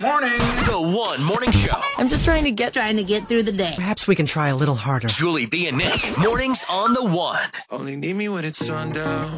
Morning. The One Morning Show. I'm just trying to get through the day. Perhaps we can try a little harder. Julie B and Nick. Mornings on The One. Only need me when it's sundown.